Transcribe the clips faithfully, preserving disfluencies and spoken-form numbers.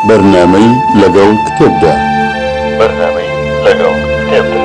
بەرنامەی لەگەڵ کتێبدا. بەرنامەی لەگەڵ کتێبدا.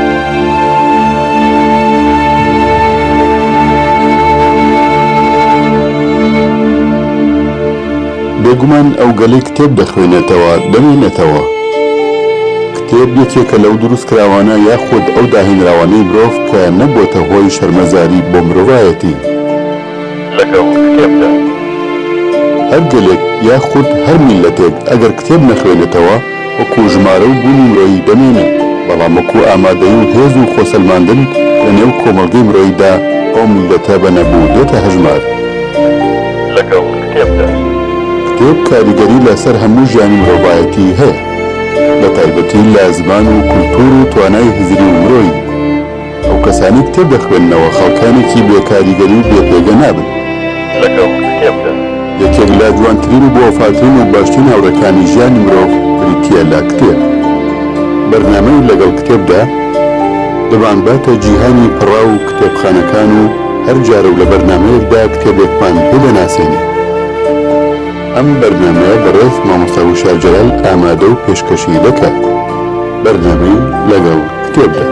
بێگومان ئەو گەلەی کتێب دەخوێنێتەوە دەمێنێتەوە. کتێب یەکێکە لەو دروستکراوانە یاخود ئەو داهێنراوانەی مرۆڤ کە نەبووەتە هۆی شەرمەزاری بۆ مرۆڤایەتی. لەگەڵ کتێبدا. هەر گەلێک یاخود هەر میلەتێک ئەگەر کتێب نەخوێنێتەوە وەکو ژمارە و بوونی مرۆیی دەمێنێت، بەڵام وەکو ئامادەی و هێز و خۆسەلماندن لە نێو کۆمەڵگەی مرۆییدا ئەو میلەتە بە نەبوو دێتە هەژمار. لەگەڵ کتێبدا. کتێب کاریگەری لەسەر هەموو ژیانی مرۆڤایەتی هەیە، بە تایبەتی لە زمان و کولتور و توانای هزری و مرۆیی. ئەو کەسانی کتێب دەخوێننەوە خەڵکانێکی بێکاریگەری و بێپێگە نابن. لەگەڵ کتێبدا. یەکێک لە جوانترین و بۆوەفاترین و باشترین هاوڕێکانی ژیانی مرۆڤ بریتیە لە کتێب. بەرنامەی لەگەڵ کتێبدا دەبانباتە جیهانی پڕا و کتێبخانەکان و هەر جارە و لە بەرنامەیەکدا کتێبێکمان پێدەناسێنێ. ئەم بەرنامەیە بەڕێز مامۆستا وشار جەلال ئامادە و پێشکەشی دەکات. بەرنامەی لەگەڵ کتێبدا.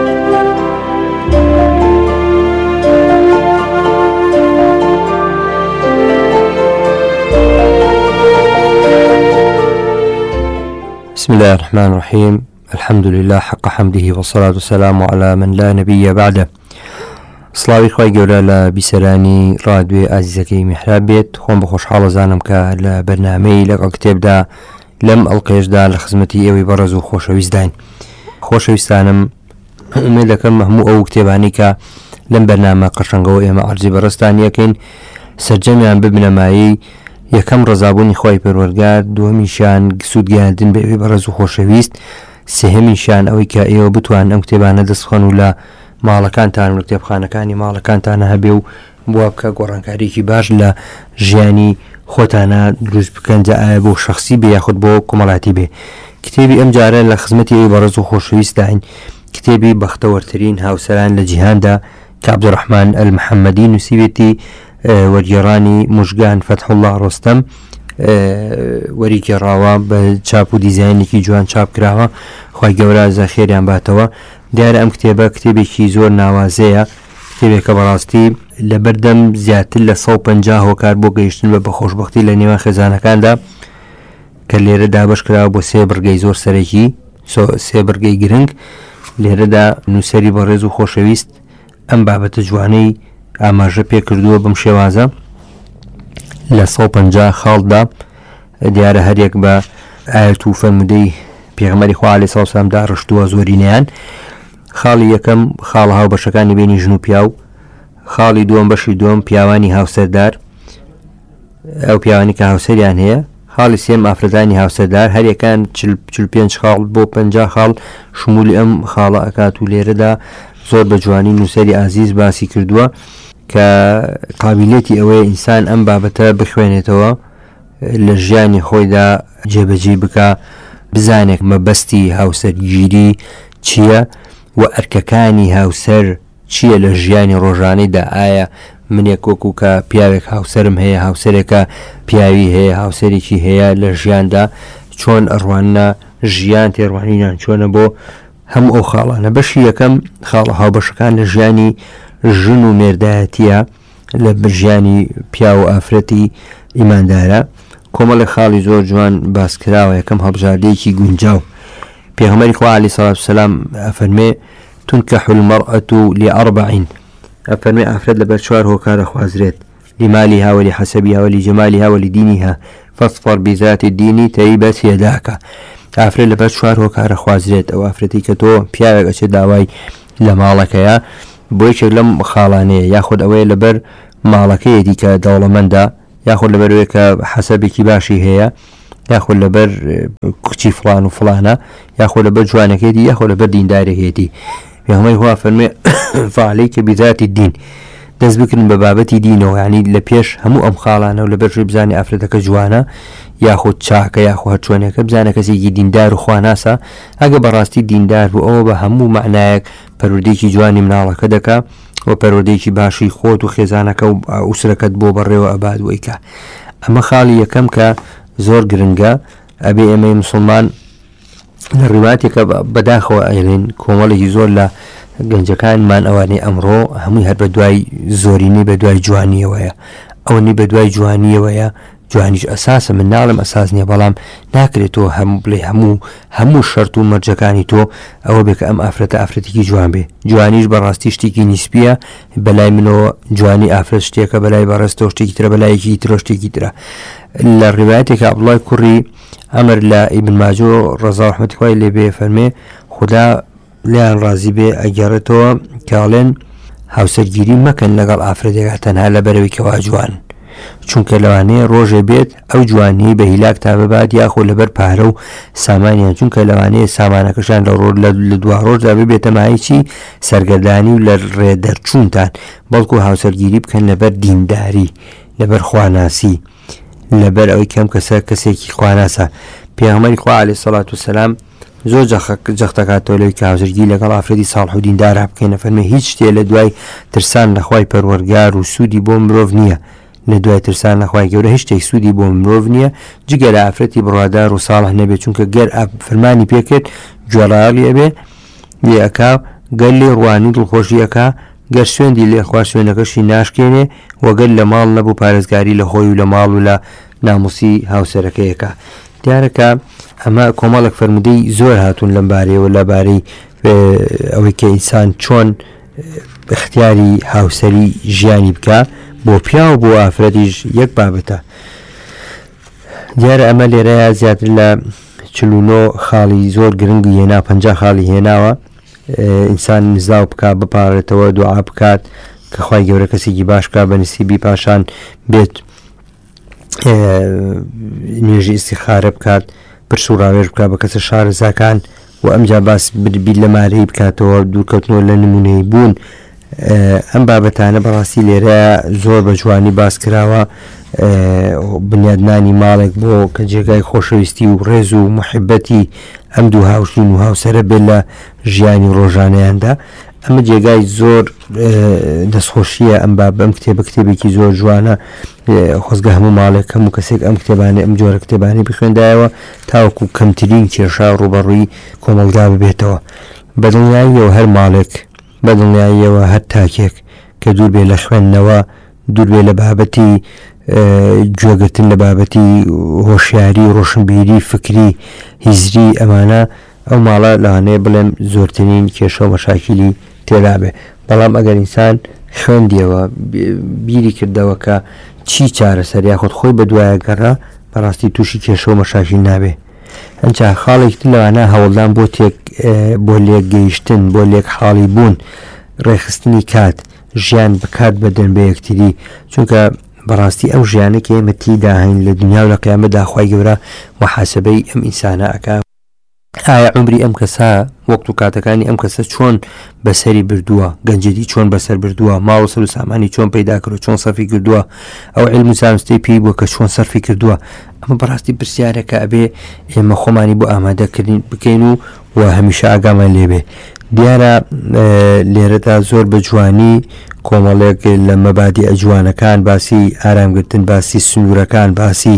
بسم الله الرحمن الرحيم. الحمد لله حق حمده والصلاة والسلام على من لا نبي بعده. سڵاوی خۆی گەورە لە بیسەرانی ڕادیۆی ئازیزەکەی میحراب بێت. خۆم بە خۆشحاڵە زانم کە لە بەرنامەی لەگەڵ کتێبدا لەم ئەڵقەیەشدا لە خزمەتی ئێوەی بەڕێز و خۆشەویستداین. خۆشەویستانم، ئومێد دەکەم هەموو ئەو کتێبانی کە لەم بەرنامە قەشەنگەوە ئێمە عەرزی بەڕێستان یەکەین سەرجەمیان ببنەمایی یەکەم ڕەزابوونی خۆی پەروەردگار، دووەمیشیان سوودگەیاندن بە ئێوەی بەڕێز و خۆشەویست، سێهەمیشیان ئەوەی کە ئێوە بتوان ئەم کتێبانە دەستخۆن و لە ماڵەکانتان و کتێبخانەکانی ماڵەکانتانە هەبێ و بووە بکە گۆڕانکاریکی باش لە ژیانی خۆتانە دروست بکەن، جا ئایا بۆ شەخصی بێ یاخود بۆ کۆمەڵاتی بێ. کتێبی ئەم جارە لە خزمەتی ئێوەی بەڕێز و خۆشەویستداین، کتێبی بەختەوەرترین هاوسەران لە جیهاندا کە عەبدوڕەحمان ئەلمەحەممەدی نووسیوێتی، وەرگێڕانی موژگان فەتحوڵڵا ڕۆستەم وەریگێڕاوە بە چاپ و دیزاینێکی جوان چاپ کراوە. خوای گەورە زەخێریان باتەوە. دیارە ئەم کتێبە کتێبێکی زۆر ناوازەیە، کتێبێکە بەڕاستی لە بەردەم زیاتر لە سەد و پەنجا هۆکار بۆ گەیشتن بە بەخۆشبەختی لە نێوان خێزانەکاندا کە لێرە دابەش کراوە بۆ سێ بڕگەی زۆر سەرەکی، سێ بڕگەی گرنگ. لێرەدا نووسەری بەڕێز و خۆشەویست ئەم بابەتە جوانەی ئاماژە پێ کردووە بەم شێوازە لە سەد و پەنجا خاڵدا. دیارە هەرێک بە ئاەت و فەرمودەی پێغەمبەری خوا عەلەیهی سەڵاتو وەسەلام داڕشتووە زۆرینەیان. خاڵی یەکەم خاڵە هاوبەشەکانی بینی ژن و پیاو، خاڵی دووەم بەشی دووەم پیاوانی هاوسەردار، ئەو پیاوانی کە هاوسەریان هەیە، خاڵی سێم ئافرەتانی هاوسەردار. هەریەکان چل پێنج خاڵ بۆ پەنجا خاڵ شمولی ئەم خاڵە ئەکات و لێرەدا زۆر بە جوانی نووسەری ئازیز باسی کردووە کە قابلیەتی ئەوەیە ئینسان ئەم بابەتە بخوێنێتەوە لە ژیانی خۆیدا جێبەجێ بکە، بزانێک مەبەستی هاوسەرگیری چییە و ئەرکەکانی هاوسەر چییە لە ژیانی ڕۆژانەیدا. ئایا منێک وەکو کە پیاوێک هاوسەرم هەیە، هاوسەرێکە پیاوی هەیە، هاوسەرێکی هەیە، لە ژیاندا چۆن ئەڕوانە ژیان تێڕوانینان چۆنە بۆ هەموو ئەو خاڵانە. بەشی یەکەم خاڵە هاوبەشەکان لە ژیانی ژن و مێردایەتیە، لە ژیانی پیا و ئافرەتی ئیماندارە. کۆمەڵی خاڵی زۆر جوان باسکراوە. یەکەم هەڵبژاردەیەکی گونجاو، پێغەمبەری خوا عەلەیهی سەڵاتو وەسەلام ئەفەرمێ تونکەح المەرأة لأربع، ئەفەرمێ ئافرەت لەبەر چوار هۆکارە خوازرێت، لمالها ولحسبها ولجمالها ولدينها فاظفر بذات الدين تربت يداك. ئافرەت لەبەر چوار هۆکارە خوازرێت. ئەو ئافرەتی کە تۆ پیاوێک ئەچێ داوای لە ماڵەکەیە بۆ یەکێک لەم خاڵانەیە، یاخود ئەوەیە لەبەر ماڵەکەیەتی کە دەوڵەمەندە، یاخود لەبەرەوەی کە حەسەبێکی باشی هەیە، یاخود لەبەر کچی فڵان و فڵانە، یاخود لەبەر جوانەکەیەتی، یاخود لەبەر دیندارێکێتی. پێغەمبەری خوا فەرمێ فعەلەیکە بذات الدین، دەست بکردن بە بابەتی دینەوە، یعنی لە پێش هەموو ئەم خاڵانە و لەبەر بزانێ ئافرەتەکە جوانە یاخود چاکە یاخود هەر چۆنێکە، بزانە کەسێکی دیندار و خواناسە. ئەگە بەڕاستی دیندار بوو ئەوە بە هەموو معنایەک پەروەردەیەکی جوانی مناڵەکە دەکا و پەروەردەیەکی باشی خۆت و خێزانەکە و ئوسرەکەت بۆ بەڕێوە ئەباد وەیکە. ئەمە خاڵی یەکەم کە زۆر گرنگە، ئەبێ ئێمەی مسلمان لە ڕیواتێکە بەداخەوە ئەڵێن کۆمەڵێکی زۆر لە گەنجەکانمان ئەوانەی ئەمڕۆ هەمووی هەر بە دوای زۆرینی بە دوای جوانیەوەیە ئەوەنی بە دوای جوانیەوەیە جوانیش ئەساسە من ناڵم ئەساس نییە بەڵام ناکرێتەوە هەموو بڵێ هەموو هەموو شەرت و مەرجەکانی تۆ ئەوە بێکە ئەم ئافرەتە ئافرەتێکی جوان بێ جوانیش بەڕاستی شتێکی نیسپیە بەلای منەوە جوانی ئافرەت شتێکە بەلای بەڕستەوە شتێکی ترە بەلایەکی ترۆ شتێکی ترە لە ڕیوایەتێکە عەبدوڵای کوڕی ئەمر لە ئیبن ماجۆ ڕەزا و ڕەحمەتی خوای لێ بێ فەرمێ خوددا لیان ڕازی بێ ئەگەڕێتەوە کاڵێن هاوسەرگیری مەکەن لەگەڵ ئافرەتێکە تەنها لە بەرەوەیکەوە جوان چونکە لەوانەیە ڕۆژێ بێت ئەو جوانی بە هیلاک تا ببات یاخۆ لەبەر پارە و سامانیان چونکە لەوانەیە سامانەکەشان لە ڕۆ لە دوا ڕۆژدا ببێتە مایچی سەرگەردانی و لە ڕێدەرچوونتان بەڵکو هاوسەرگیری بکەن لەبەر دینداری لەبەر خواناسی لەبەر ئەوەی کەم کەسە کەسێکی خواناسە پێغەمبەری خوا عەلەیهی سەڵات وسەلام زۆر جەختەکاتەوە لەوەی کە هاوسەرگیری لەگەڵ ئافرەتی ساڵح و دیندار بکەینە فەرمێ هیچ شتێ لە دوای ترسان لە خوای پەروەردگار و سوودی بۆ مرۆڤ نییە لە دوای ترسان لە خوای گەورە هیچ شتێک سوودی بۆ مرۆڤ نییە جگە لە ئافرەتی بڕوادار و ساڵح نەبێت چونکە گەر فەرمانی پێکرد گوێڕایەڵی ئەبێ لێەکا گەر لێ ڕوانی دڵخۆشیەکە گەر سوێندی لێ خوا سوێنەکەشی ناشکێنێ وەگەر لە ماڵ نەبوو پارێزگاری لە خۆی و لە ماڵ و لە ناموسی هاوسەرەکەیەکە دیارەکە ئەمە کۆمەڵک فەرمودەی زۆر هاتوون لەم بارەیەوە لەبارەی ئەوەی کە ئینسان چۆن اختیاری هاوسەری ژیانی بکە بۆ پیا و بۆ ئافرەتیش یەک بابەتە دیارە ئەمە لێرەیە زیاتر لە چلونۆ خاڵی زۆر گرنگی هێنا پەنجا خاڵی هێناوە ئینسان نزاو بکات بپارێتەوە دوعا بکات کە خوای گەورە کەسێکی باش بکات بە نسیبی پاشان بێت نوێژی ئیستیخارە بکات پرس و ڕاوێژ بکات بە کەسە شارەزاکان و ئەمجا باس بیر لە مارەی بکاتەوە دوورکەوتنەوە لە نمونەی بوون ئەم بابەتانە بەڕاستی لێرە زۆر بە جوانی باس کراوە بنیادنانی ماڵێک بۆ کە جێگای خۆشەویستی و ڕێز و محبەتی ئەم دوو هاوشین و هاوسەرە بێت لە ژیانی ڕۆژانەیاندا ئەمە جێگای زۆر دەستخۆشیە ئەم با بەم کتێبە کتێبێکی زۆر جوانە خۆزگە هەموو ماڵێک هەموو کەسێک ئەم کتێبانە ئەم جۆرە کتێبانی بخوێندایەوە تاوەکو کەمترین کێشا ڕوبەڕووی کۆمەلگا ببێتەوە بەدڵنیاییەوە هەر ماڵێک بەدڵنیاییەوە هەر تاکێک کە دوور بێ لە خوێندنەوە دوور بێ لە بابەتی گوێگرتن لە بابەتی هۆشیاری ڕۆشنبیری فکری هیزری ئەمانە ئەو ماڵە لەوانەیە بڵێم زۆرترین کێشە و مەشاکیلی تێدا بێ بەڵام ئەگەر ئینسان خوێندیەوە بیری کردەوە کە چی چارەسەر یاخود خۆی بە دوایە گەڕا بەڕاستی تووشی کێشە و مەشاکیل نابێ هەنچە خاڵێکی لەوانە هەوڵدان بۆ تێک بۆ لێک گەیشتن بۆ لێک حاڵی بوون ڕێخستنی کات ژیان بکات بەدەن بە یەکتری چونکە بەڕاستی ئەو ژیانە کە ئێمە تێیدا هەین لە دنیا و لە قیامەتدا خوای گەورە محاسبەی ئەم ئینسانە ئەکا ئایا عمری ئەم کەسە وەقت و کاتەکانی ئەم کەسە چۆن بەسەری بردووە گەنجەدی چۆن بەسەر بردووە ماڵ و سەر و سامانی چۆن پەیدا کردو چۆن سەرفی کردووە ئەو علم و زانستی پێی بووە کە چۆن سەرفی کردووە ئەمە بەڕاستی پرسیارەکە ئەبێ ئێمە خۆمانی بۆ ئامادەکردین بکەین و و هەمیشە ئاگامان لێبێ دیارە لێرەدا زۆر بە جوانی کۆمەڵێک لە مەبادی ئەجوانەکان باسی ئارامگرتن باسی سنوورەکان باسی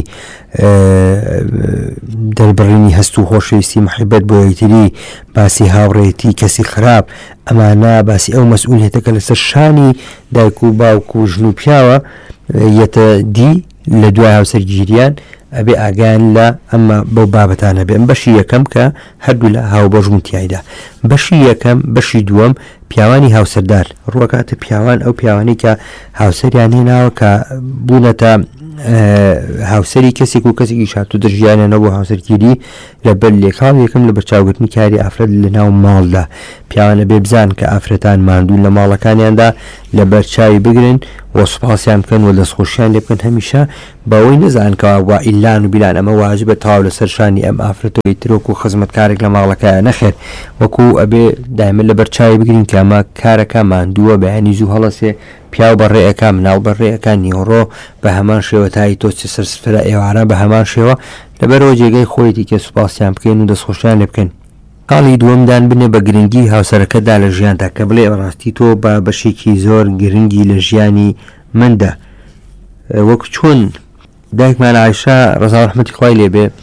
دەربڕینی هەست و خۆشەویستی محبەت بۆ یەکتری باسی هاوڕێتی کەسی خراپ ئەمانە باسی ئەو مەسئولیەتەکە لەسەر شانی دایک و باوک و ژن و پیاوە یەتە دی لە دوای هاوسەرگیریان ئەبێ ئاگیان لە ئەمە بەو بابەتانە بێ ئەم بەشی یەکەم کە هەردوو لە هاوبەژمتیایدا بەشی یەکەم بەشی دووەم پیاوانی هاوسەردار ڕوەکاتە پیاوان ئەو پیاوانی کە هاوسەریان هێناوە کە بوونەتە هاوسەری کەسێک و کەسێکی شات و دژیانە بۆ هاوسەرگیری لەبەر لێکاڵ یەکەم لە بەرچاوگرتنی کاری ئافرەت لە ناو ماڵدا پیاوانە بێ بزان کە ئافرەتان ماندوون لە ماڵەکانیاندا لە بەرچاوی بگرن و سوپاسیان بکەن و دەستخۆشیان لێ بکەن هەمیشە باوەی نەزانکەوە وا ئیلان و بیلان ئەمە واجبە تاو لەسەر شانی ئەم ئافرەتەوەی ترۆک و خزمەتکارێک لە ماڵەکەیان نەخێت وەکو ئەبێ دایمە لە بەرچاوی بگرین کە ئەمە کارەکە ماندووە بەیانی زوو هەڵەسێ پیاو بەڕێەکە مناڵ بەڕێەکە نیۆڕۆ بە هەمان شێوە تای تۆ سەرسفرە ئێوارە بە هەمان شێوە لەبەرەوە جێگەی خۆیەتی کە سوپاسیان بکەین و دەستخۆشیان لێ بکەن قاڵی دووەمدان بنێ بە گرنگی هاوسەرەکەدا لە ژیاندا کە بڵێ ڕاستی تۆ بە بەشێکی زۆر گرنگی لە ژیانی مندا وەکو چۆن دایکمان عایشە ڕەزا ڕەحمەتی خوای لێبێ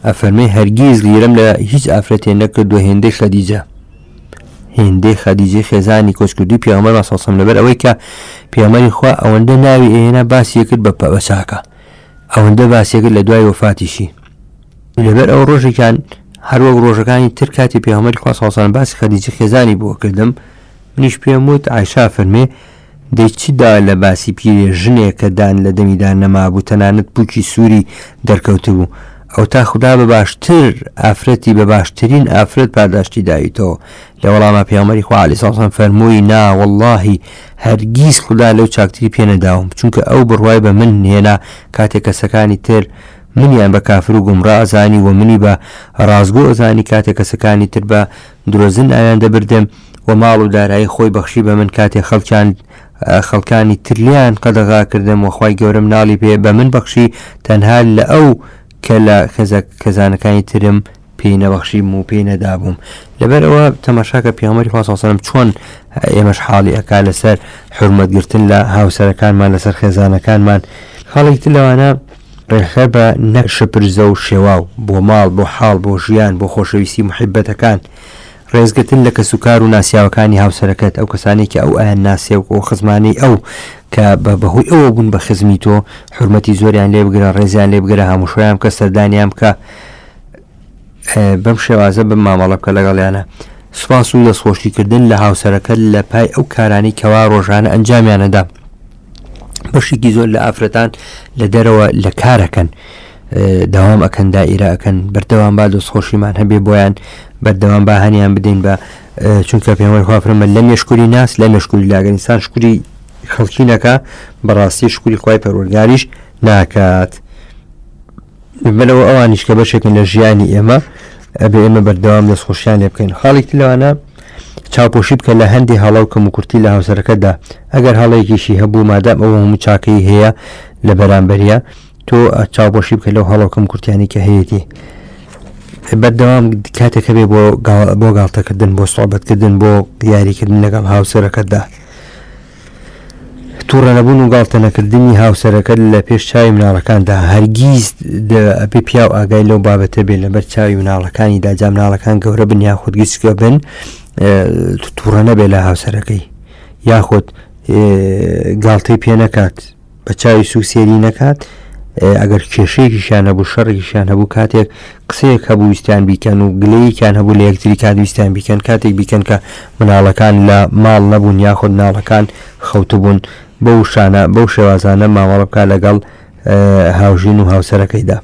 ئەفەرمێ هەرگیز لیرەم لە هیچ ئافرەتێ نەکردووە هێندەی خەدیجە هێندەی خەدیجەی خێزانی کۆچکردوی پێغەمبەر سەڵسەم لەبەر ئەوەی کە پێغەمبەری خوا ئەوەندە ناوی ئێنا باسی کرد بە پەبەچاکە ئەوەندە باسیەکرد لە دوای وفاتیشی لەبەر ئەو ڕۆژێکان هەروەک ڕۆژەکانی تر کاتی پێغەمبەری خوا سەڵسەم باسی خەدیجە خێزانی بۆ کردم منیش پێم وت عایشا فەرمێ دەی چیدا لە باسی پیرێ ژنێک کە دان لە دەمیدان نەمابوو تەنانەت پووکی سووری دەرکەوت بوو ئەو تا خوددا بە باشتر ئافرەتی بە باشترین ئافرەت پاداشتی داویتەوە لە وەڵامە پێغەمبەری خوا عەلەیهی سەڵام فەرمووی نا وەڵڵاهی هەرگیز خوددا لەو چاکتری پێ نەداوم چونکە ئەو بڕوای بە من هێنا کاتێک کەسەکانی تر منیان بە کافر و گومڕا ئەزانی و منی بە ڕازگۆ ئەزانی کاتێک کەسەکانی تر بە درۆزن ئاویان دەبردم و ماڵ و دارایی خۆی بەخشی بە من کاتێک خەڵکیان خەڵکانی تریان قەدەغا کردم و خوای گەورم ناڵی پێ بە من بەخشی تەنها لە ئەو کە لە خێزانەکانی ترم پێی نەبەخشیم و پێی نەدابووم لەبەر ئەوە تەماشاکە پێغەمبەری خوا سەڵسەلام چۆن ئێمەش حاڵی ئەکا لەسەر حورمەتگرتن لە هاوسەرەکانمان لەسەر خێزانەکانمان خاڵێکی تر لەوانە ڕێخە بە نەک شپرزە و شێواو بۆ ماڵ بۆ حاڵ بۆ ژیان بۆ خۆشەویستی محیبەتەکان ڕێزگرتن لە کەسوکار و ناسیاوەکانی هاوسەرەکەت ئەو کەسانی کە ئەو ئایان ناسێ و خزمانی ئەو کە بە بەهۆی ئەوە بوون بە خزمی تۆ حورمەتی زۆریان لێ بگرە ڕێزیان لێ بگرە هەمووشیان کە سەردانیان بکە بەم شێوازە بم مامەڵە بکە لەگەڵیانە سوپاس و دەستخۆشیکردن لە هاوسەرەکەت لە پای ئەو کارانی کەوا ڕۆژانە ئەنجامیانەدا بەشێکی زۆر لە ئافرەتان لە دەرەوە لە کارەکەن داوام ئەکەن دائیرە ئەکەن بەردەوام با دەستخۆشیمان هەبێ بۆیان بەردەوام با هەنیان بدەین بە چونکە پێوەی خوافرمە لە مێشکوری ناس لە مێشکوری لاگەنیسان شکوری خەڵکی نەکە بەڕاستی شکوری خوای پەروەردگاریش ناکات بەلەوە ئەوانیش کە بەشێکن لە ژیانی ئێمە ئەبێ ئێمە بەردەوام دەستخۆشیان لێ بکەین خاڵێکی لەوانە چاوپۆشی بکە لە هەندی هەڵە و کەم و کورتی لە هاوسەرەکەتدا ئەگەر هەڵەیەکیشی هەبوو مادام ئەوە هەموو چاکەی هەیە لە بەرامبەریە تۆ چاوپۆشی بکە لەو هەڵە و کەم کورتیانی کە هەیەی بەردەوام کاتێکە بێ بۆ گاڵتەکردن بۆ سۆحبەتکردن بۆ یاریکردن لەگەڵ هاوسەرەکەتدا تووڕە نەبوون و گاڵتە نەکردنی هاوسەرەکەت لە پێش چاوی مناڵەکاندا هەرگیز ئەبێ پیا و ئاگای لەو بابەتە بێ لەبەر چاوی مناڵەکانی داجا مناڵەکان گەورە بن یاخود گچکە بن تووڕە نەبێ لە هاوسەرەکەی یاخود گاڵتەی پێ نەکات بە چاوی سووسێری نەکات ئەگەر کێشەیەکیشان هەبوو شەڕێکیشان هەبوو کاتێک قسەیەک هەبوو ویستیان بیکەن و گلەیەکیان هەبوو لە یەکتری کات ویستیان بیکەن کاتێک بیکەن کە مناڵەکان لە ماڵ نەبوون یاخود مناڵەکان خەوتبوون بەو شانە بەو شێوازانە ماوەڵە بکە لەگەڵ هاوژین و هاوسەرەکەیدا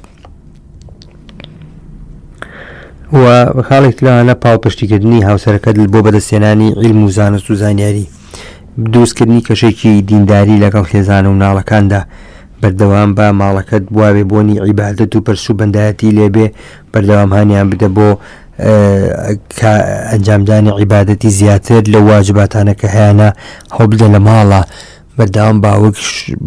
و خاڵێک لەوانە پاڵپشتیکردنی هاوسەرەکەت بۆ بەدەستێنانی عیلم و زانست و زانیاری دروستکردنی کەشێکی دینداری لەگەڵ خێزان و مناڵەکاندا بەردەوام بە ماڵەکەت بواوێ بۆنی عیبادەت و پەرسو بەندایەتی لێبێ بەردەوام هانیان بدە بۆ ئەنجامدانی عیبادەتی زیاتر لە واجباتانە کە هەیەە هەڵ بدە لە ماڵە بەردەوام باوەک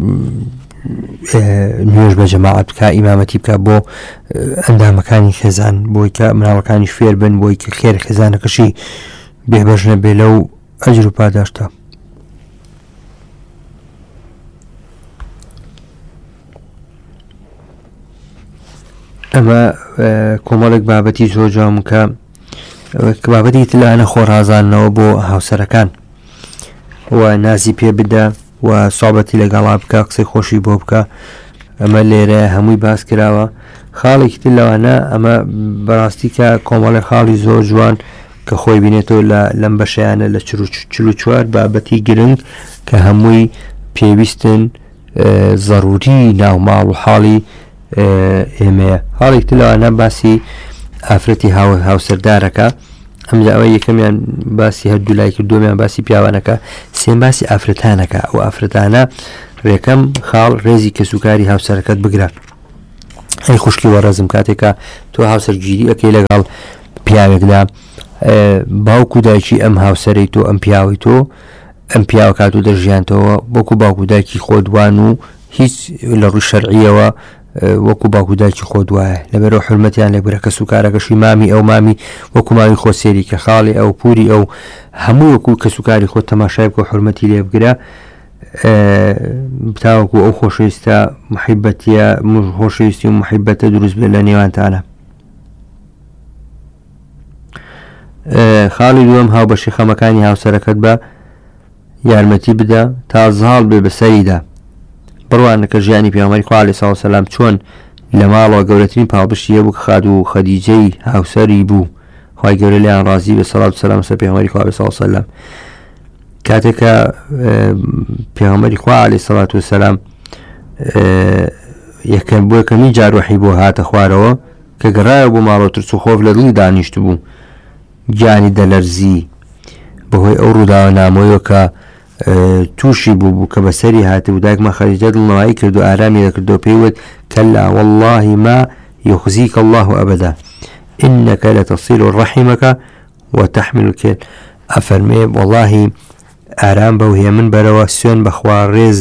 نوێژ بە جەماعەت بکە ئیمامەتی بکە بۆ ئەندامەکانی خێزان بۆی کە مناڵەکانی فێر بن بۆی کە خێر خێزانەکەشی بێبەش نەبێ لەو ئەجر و پاداشتە ئەمە کۆمەڵێک بابەتی زۆر جوان کە بابەتی تلانە خۆڕازانەوە بۆ هاوسەرەکان و نازی پێ بدە و سۆحبەتی لەگەڵا بکە قسەی خۆشی بۆ بکە ئەمە لێرە هەمووی باس کراوە خاڵێکی تر لەوانە ئەمە بەڕاستی کە کۆمەڵی خاڵی زۆر جوان کە خۆی بینێتەوە لەم بەشیانە لە چل و چوار بابەتی گرنگ کە هەمووی پێویستن ضروری ناوماڵ و حاڵی ئێمەیە حاڵێک تلەوانە باسی ئافرەتی هاوسەردارەکە ئەمجا ئەوە یەکەمیان باسی هەردوو لای کردومیان باسی پیاوانەکە سێم باسی ئافرەتانەکە ئەو ئافرەتانە ڕێکەم خاڵ ڕێزی کەسوکاری هاوسەرەکەت بگرە ئەی خوشکی وەڕەزم کاتێکە تۆ هاوسەرگیری ئەەکەی لەگەڵ پیاوێکدا باوکو دایکی ئەم هاوسەرەی تۆ ئەم پیاوی تۆ ئەم پیاوە کات و دەژیانتەوە بۆکو باوکو دایکی خۆدوان و هیچ لە ڕووی شەرعیەوە وەکو باوکو دایکی خۆ دوایە لەبەرەوە حرمەتیان لێبرە کە سوکارەکەشی مامی ئەو مامی وەکو مامی خۆسێری کە خاڵی ئەو پوری ئەو هەموو وەکو کە سوکاری خۆ تەماشای بکە حرمەتی لێ بگرە تاوەکو ئەو خۆشەویستە محیبەتیە خۆشەویستی و محیبەتە دروست بێت لە نێوانتانە خاڵی دووەم هاوبەشی خەمەکانی هاوسەرەکەت بە یارمەتی بدە تا زاڵ بێ بەسەریدا بڕوانە کە ژیانی پێغەمبەری خوا عەلەیهی سەڵاتو وەسەلام چۆن لە ماڵەوە گەورەترین پاڵپشتی هەبوو کە خاد و خەدیجەی هاوسەری بوو خوای گەورە لێیان ڕازی بە سەڵات و سەلام لەسەر پێغەمبەری خوا عەلەیهی سەڵاتو وەسەلام کاتێکە پێغەمبەری خوا عەلەیهی سەڵاتو وەسەلام یەکەم بۆ یەکەمین جار وەحی بۆ هاتە خوارەوە کە گەڕایە بۆ ماڵەوە ترس و خۆف لە دڵی دانیشت بوو گیانی دەلەرزی بەهۆی ئەو ڕووداوە نامۆیەوە کە تووشی بوو بوو کە بەسەری هاتی و دایکمان خەدیجە دڵنەوایی کرد و ئارامی دەکردەوە پێیوت کەلا والله ما يخزيك الله أبدا إنك لتصل رحمك وتحمل الكيل أفرمي والله ئارام بەوهێ من بەرەوە سوێن بەخوا ڕێز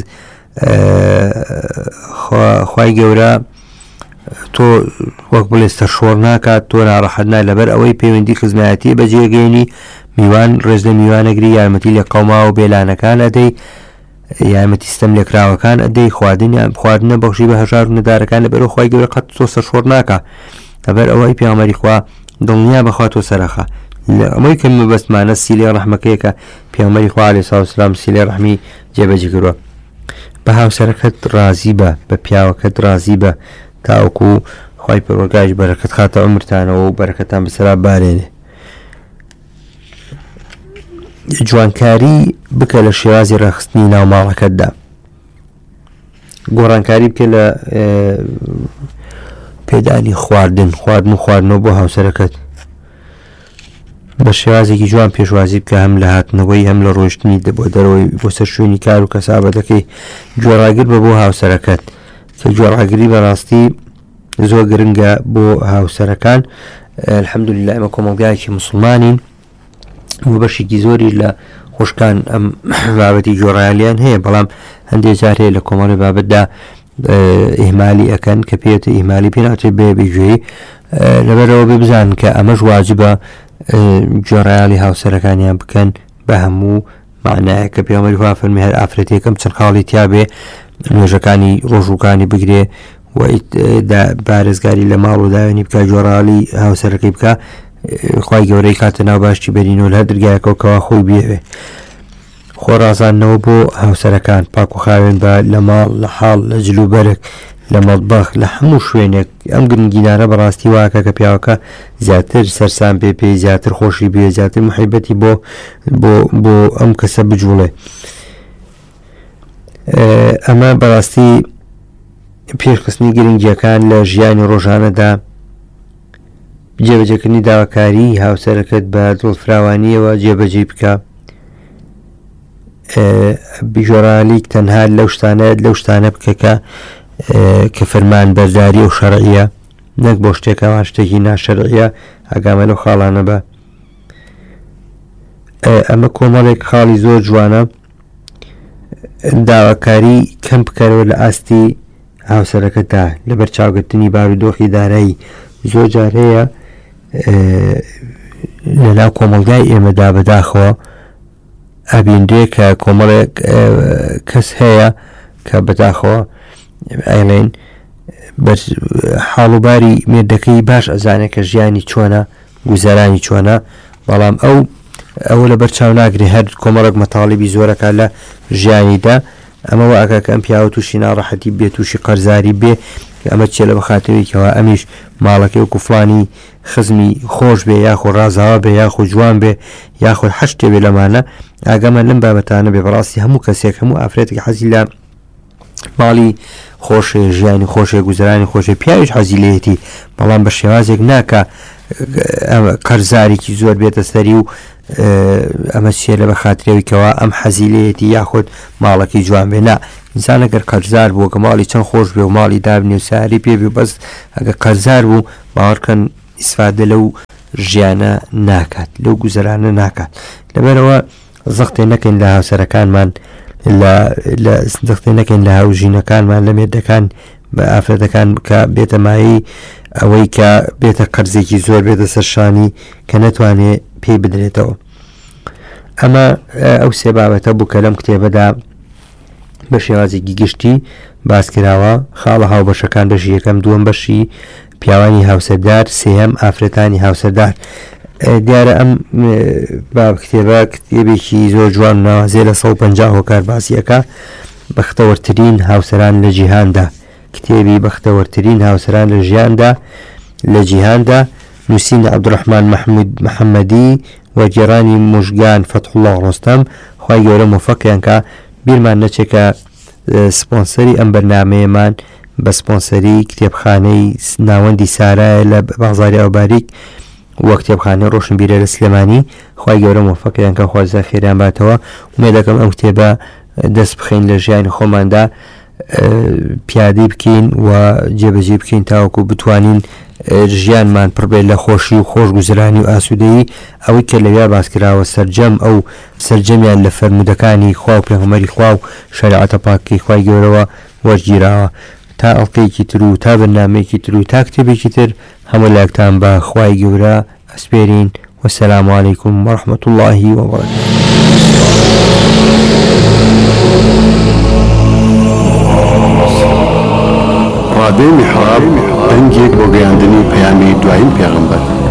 خوای گەورە تۆ وەک بڵێ سەرشۆڕ ناکات تۆ ناڕەحەت نای لەبەر ئەوەی پەیوەندی خزمەتی بەجێگەێنی میوان ڕێز لە میوانەگری یارمەتی لە قەوما و بێلانەکان ئەدەی یارمەتی ستەم لێکراوەکان ئەدەی خواردنیان خواردنە بەخشی بە هەژار و نەدارەکان لەبەرەوە خوای گەورە قەت تۆ سەرشۆڕ ناکات لەبەر ئەوەی پێغەمبەری خوا دڵنیا بەخوا تۆ سەرەخە ئەمەی کە مەبەستمانە سیلەی ڕەحمەکەیەکە پێغەمبەری خوا عەلەیهی سەڵاتو وەسەلام سیلەی ڕەحمی جێبەجێ کردووە بە هاوسەرەکەت ڕازی بە بە پیاوەکەت ڕازی بە تاوەکو خوای پەروەردگاریش بەرەکەت خاتە عومرتانەوە و بەرەکەتان بەسەرا بارێنێ جوانکاری بکە لە شێوازی ڕاخستنی ناو ماڵەکەتدا گۆڕانکاری بکە لە پێدانی خواردن خواردن و خواردنەوە بۆ هاوسەرەکەت بە شێوازێکی جوان پێشوازی بکە هەم لە هاتنەوەی هەم لە ڕۆیشتنی بۆ دەرەوەی بۆ سەر شوێنی کار و کەسابەتەکەی گوێڕاگر بە بۆ هاوسەرەکەت کە گوێڕاگری بەڕاستی زۆر گرنگە بۆ هاوسەرەکان الحەمدولillah ئێمە کۆمەڵگایەکی موسڵمانین و بەشێکی زۆری لە خوشکان ئەم بابەتی گوێڕایالیان هەیە بەڵام هەندێک جار هەیە لە کۆمەڵی بابەتدا ئیهمالی ئەکەن کە پێێتە ئیهمالی پێ ناچێت بێ بێگوێی لەبەرەوە بێ بزانن کە ئەمەش واجبە گوێڕایالی هاوسەرەکانیان بکەن بە هەموو معنایە کە پێغەمبەری خوا فەرمی هەر ئافرەتێکم چەند خاڵی تیا بێ نوێژەکانی ڕۆژووکانی بگرێ و بارێزگاری لە ماڵ و داوێنی بکە گوێڕایالی هاوسەرەکەی بکە خوای گەورەی کاتە ناو باشی بەرینەوە لە هەر دەرگایەکەوە خۆی بێوێ خۆڕازانەوە بۆ هاوسەرەکان پاک و خاوێن بە لە ماڵ لە حاڵ لە جلوبەرێک لە مەڵبەخ لە هەموو شوێنێک ئەم گرنگینانە بەڕاستی واکە کە پیاوەکە زیاتر سەرسان پێ پێی زیاتر خۆشی بێ زیاتر محیبەتی بۆ بۆ بۆ ئەم کەسە بجوڵێ ئەمە بەڕاستی پێشخستنی گرنگیەکان لە ژیانی ڕۆژانەدا جێبەجێکردنی داواکاری هاوسەرەکەت بە دڵفراوانیەوە جێبەجێ بکە بیژۆڕالیک تەنها لەو شتانە لەو شتانە بکەکە کە فەرمان بەرداری و شەرعیە نەک بۆ شتێکەوە شتێکی ناشەرعیە ئاگامە لەو خاڵانە بە ئەمە کۆمەڵێک خاڵی زۆر جوانە داواکاری کەم بکەرەوە لە ئاستی هاوسەرەکەتدا لەبەر چاوگرتنی بارودۆخی دارایی زۆر جار هەیە لەناو کۆمەڵگای ئێمەدا بەداخەوە ئابیندێ کە کۆمەڵێک کەس هەیە کە بەداخەوە ئەیڵێن حاڵوباری مێردەکەی باش ئەزانێت کە ژیانی چۆنە گوزارانی چۆنە بەڵام ئەو ئەوە لە بەرچاو ناگرێ هەر کۆمەڵک مەتاڵیبی زۆرەکە لە ژیانیدا ئەمەوە ئەگە کە ئەم پیاوە تووشی ناڕەحەتی بێ تووشی قەرزاری بێ ئەمە چێ لە بەخاتەوەیەوە ئەمیش ماڵەکەی و کوفلانی خزمی خۆش بێ یاخۆ ڕازاوە بێ یاخۆ جوان بێ یاخۆ حەشتێ بێ لەمانە ئاگەمە لەم بابەتانە بێ بەڕاستی هەموو کەسێک هەموو ئافرەتێک حەزی لە ماڵی خۆشێ ژیانی خۆشێ گوزرانی خۆشێ پیاویش حەزی لێتی بەڵام بە شێوازێک ناکە قەرزارێکی زۆر بێتە سەری و ئەمە چێ لە بە خاترێویکەوە ئەم حەزی لێتی یاخود ماڵەکەی جوان بێ نا ئینسان ئەگەر قەرزار بوو کە ماڵی چەند خۆش بێ و ماڵی دابنێ و ساری پێ بێ بەس ئەگە قەرزار بوو باوەڕکەن ئیسفادە لەو ژیانە ناکات لەو گوزەرانە ناکات لەبەرەوە زەختێ نەکەین لە هاوسەرەکانمان لە زەختێ نەکەین لە هاوژینەکانمان لە مێردەکان بە ئافرەتەکان کە بێتە مایی ئەوەی کە بێتە قەرزێکی زۆر بێتە سەرشانی کە نەتوانێت پێی بدرێتەوە ئەمە ئەو سێ بابەتە بوو کە لەم کتێبەدا بە شێوازێکی گشتی باسکراوە خاڵە هاوبەشەکان بەشی یەکەم دووەم بەشی پیاوانی هاوسەردار سێهەم ئافرەتانی هاوسەردار دیارە ئەم با کتێبە کتێبێکی زۆر جوان ناوازێ لە سەد و پەنجاه هۆکار باسیەکە بەختەوەرترین هاوسەران لە جیهاندا کتێبی بەختەوەرترین هاوسەران لە ژیاندا لە جیهاندا نووسین عەبدوڕەحمان محمود محەممەدی وەرگێڕانی موژگان فەتحوڵڵاه ڕۆستەم خوای گەورە موفەقیان کە بیرمان نەچێکە سپۆنسەری ئەم بەرنامەیەمان بە سپۆنسەری کتێبخانەی ناوەندی سارایە لە بازاڕی ئەوباریک وە کتێبخانەی ڕۆشنبیرە لە سلێمانی خوای گەورە موفەقیان کە خوازە خێران باتەوە ومێ دەکەم ئەم کتێبە دەست بخەین لە ژیانی خۆماندا پیادی بکەین و جێبەجێ بکەین تاوەکو بتوانین ژیانمان پڕبێت لە خۆشی و خۆشگوزرانی و ئاسوودەیی ئەوەی کە لەویا باسکراوە سەرجەم ئەو سەرجەمیان لە فەرمودەکانی خوا و پێغەمبەری خوا و شەریعەتە پاکەی خوای گەورەوە وەرگیراوە تا ئەڵقەیەکی تر و تا بەرنامەیەکی تر و تا کتێبێکی تر هەموو لاکتان بە خوای گەورە ئەسپێرین وەسەلام عەلەیکوم وەڕەحمەتوڵڵاهی وەبەرەکاتوه. ڕادەی میحراب دەنگێک بۆ گەیاندنی پەیامی دوایین پێغەمبەر